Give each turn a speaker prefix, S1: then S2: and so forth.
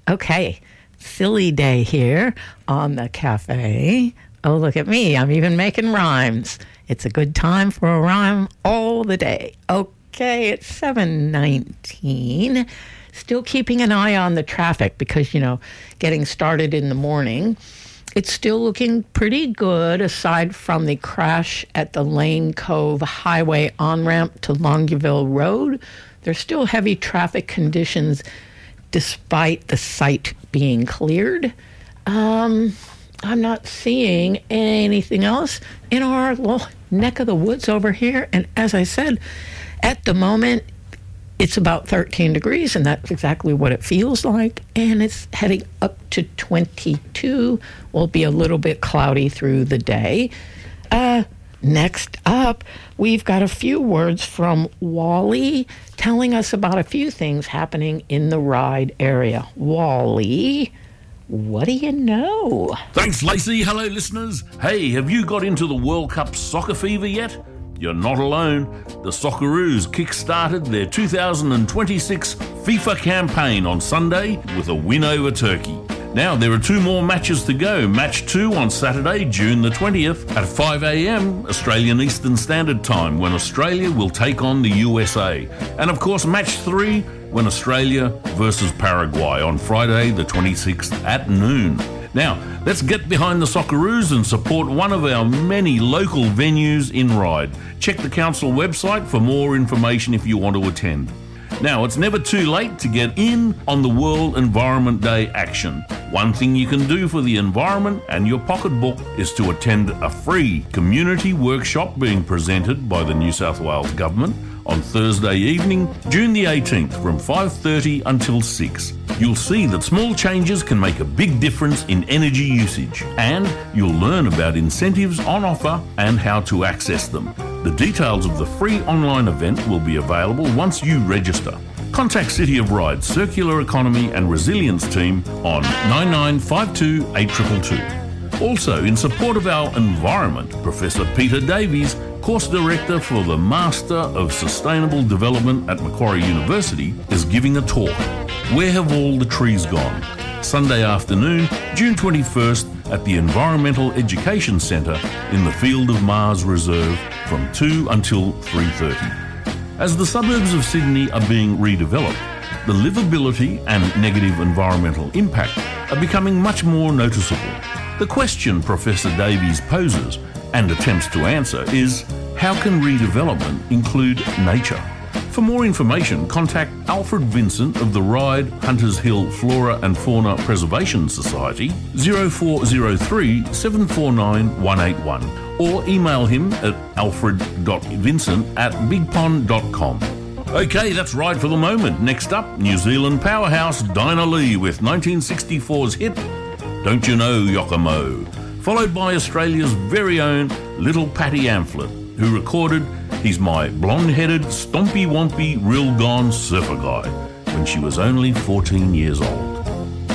S1: Okay, silly day here on the cafe. Oh, look at me. I'm even making rhymes. It's a good time for a rhyme all the day. Okay, it's 7:19. Still keeping an eye on the traffic because, getting started in the morning. It's still looking pretty good aside from the crash at the Lane Cove Highway on-ramp to Longview Road. There's still heavy traffic conditions despite the site being cleared. I'm not seeing anything else in our little neck of the woods over here. And as I said, at the moment, it's about 13 degrees, and that's exactly what it feels like. And it's heading up to 22. Will be a little bit cloudy through the day. Next up, we've got a few words from Wally telling us about a few things happening in the Ryde area. Wally, what do you know?
S2: Thanks, Lacey. Hello, listeners. Hey, have you got into the World Cup soccer fever yet? You're not alone. The Socceroos kick-started their 2026 FIFA campaign on Sunday with a win over Turkey. Now, there are 2 more matches to go. Match 2 on Saturday, June the 20th at 5 a.m. Australian Eastern Standard Time, when Australia will take on the USA. And of course, match 3 when Australia versus Paraguay on Friday the 26th at noon. Now, let's get behind the Socceroos and support one of our many local venues in Ryde. Check the council website for more information if you want to attend. Now, it's never too late to get in on the World Environment Day action. One thing you can do for the environment and your pocketbook is to attend a free community workshop being presented by the New South Wales Government on Thursday evening, June the 18th from 5:30 until 6. You'll see that small changes can make a big difference in energy usage, and you'll learn about incentives on offer and how to access them. The details of the free online event will be available once you register. Contact City of Ryde Circular Economy and Resilience Team on 9952 8222. Also, in support of our environment, Professor Peter Davies, Course Director for the Master of Sustainable Development at Macquarie University, is giving a talk, Where Have All the Trees Gone? Sunday afternoon, June 21st at the Environmental Education Centre in the Field of Mars Reserve from 2 until 3:30. As the suburbs of Sydney are being redeveloped, the livability and negative environmental impact are becoming much more noticeable. The question Professor Davies poses and attempts to answer is, how can redevelopment include nature? For more information, contact Alfred Vincent of the Ryde Hunters Hill Flora and Fauna Preservation Society 0403 749 181 or email him at alfred.vincent@bigpond.com. Okay, that's right for the moment. Next up, New Zealand powerhouse Dinah Lee with 1964's hit Don't You Know Yokomo, followed by Australia's very own Little Patty Amphlett, who recorded He's My Blonde-Headed, Stompy-Wompy, Real Gone Surfer Guy when she was only 14 years old.